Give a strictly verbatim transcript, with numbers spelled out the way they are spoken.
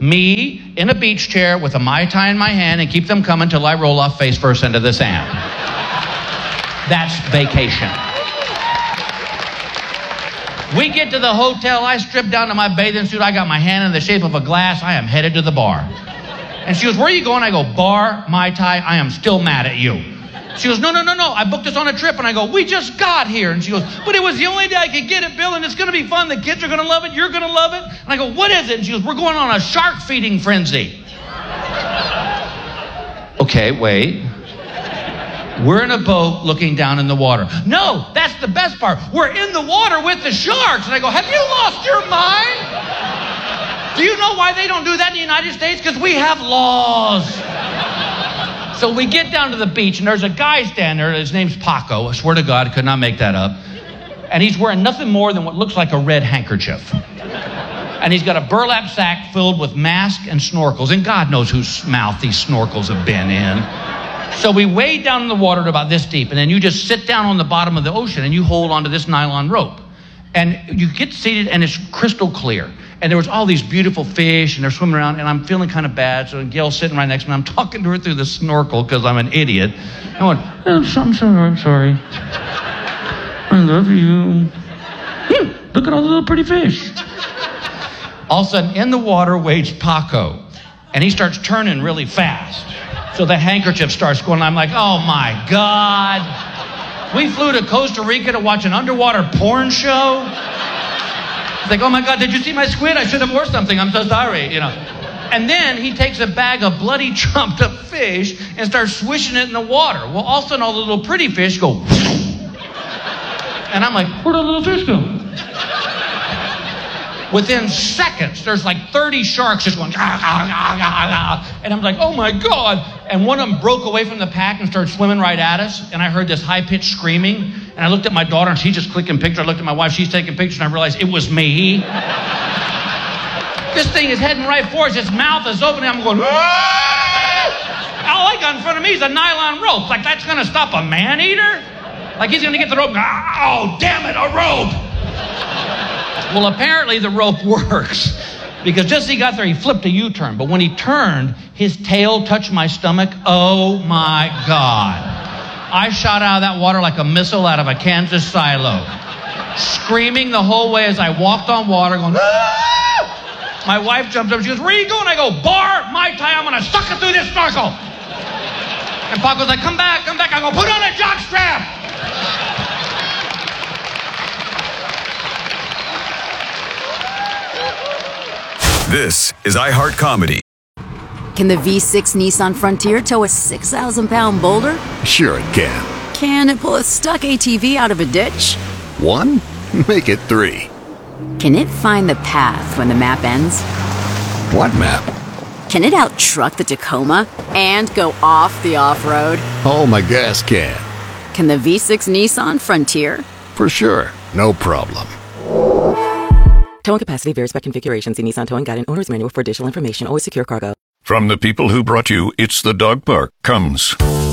Me in a beach chair with a Mai Tai in my hand and keep them coming till I roll off face first into the sand. That's vacation. We get to the hotel. I strip down to my bathing suit. I got my hand in the shape of a glass. I am headed to the bar. And she goes, where are you going? I go, bar, Mai Tai. I am still mad at you. She goes, no, no, no, no. I booked this on a trip. And I go, we just got here. And she goes, but it was the only day I could get it, Bill, and it's going to be fun. The kids are going to love it. You're going to love it. And I go, what is it? And she goes, we're going on a shark feeding frenzy. Okay, wait. We're in a boat looking down in the water. No, that's the best part. We're in the water with the sharks. And I go, have you lost your mind? Do you know why they don't do that in the United States? Because we have laws. So we get down to the beach, and there's a guy standing there. His name's Paco. I swear to God, I could not make that up. And he's wearing nothing more than what looks like a red handkerchief. And he's got a burlap sack filled with masks and snorkels. And God knows whose mouth these snorkels have been in. So we wade down in the water to about this deep, and then you just sit down on the bottom of the ocean, and you hold onto this nylon rope. And you get seated, and it's crystal clear. And there was all these beautiful fish, and they're swimming around, and I'm feeling kind of bad. So Gail's sitting right next to me. I'm talking to her through the snorkel because I'm an idiot. I went, oh, I'm sorry, I'm sorry. I love you. Hmm, look at all the little pretty fish. All of a sudden, in the water wades Paco, and he starts turning really fast. So the handkerchief starts going. I'm like, oh, my God. We flew to Costa Rica to watch an underwater porn show. It's like, oh, my God, did you see my squid? I should have worn something. I'm so sorry, you know. And then he takes a bag of bloody trumped up fish and starts swishing it in the water. Well, all of a sudden, all the little pretty fish go. And I'm like, where'd all the little fish go? Within seconds, there's like thirty sharks just going, ah, ah, ah, ah, ah. And I'm like, oh my God. And one of them broke away from the pack and started swimming right at us. And I heard this high-pitched screaming. And I looked at my daughter, and she's just clicking pictures. I looked at my wife, she's taking pictures, and I realized it was me. This thing is heading right for us. Its mouth is opening. I'm going, ah! All I got in front of me is a nylon rope. Like, that's going to stop a man-eater? Like, he's going to get the rope. Oh, damn it, a rope. Well, apparently the rope works, because just as he got there, he flipped a U-turn. But when he turned, his tail touched my stomach. Oh, my God. I shot out of that water like a missile out of a Kansas silo, screaming the whole way as I walked on water, going, ah! My wife jumped up. She goes, where are you going? I go, bar, Mai Tai, I'm going to suck it through this snorkel. And Paco's like, come back, come back. I go, put on a jock strap. This is iHeart Comedy. Can the V six Nissan Frontier tow a six thousand pound boulder? Sure it can. Can it pull a stuck A T V out of a ditch? One? Make it three. Can it find the path when the map ends? What map? Can it out-truck the Tacoma and go off the off-road? Oh, my gas can. Can the V six Nissan Frontier? For sure. No problem. Towing capacity varies by configuration. See Nissan Towing Guide and Owner's Manual for additional information. Always secure cargo. From the people who brought you It's the Dog Park comes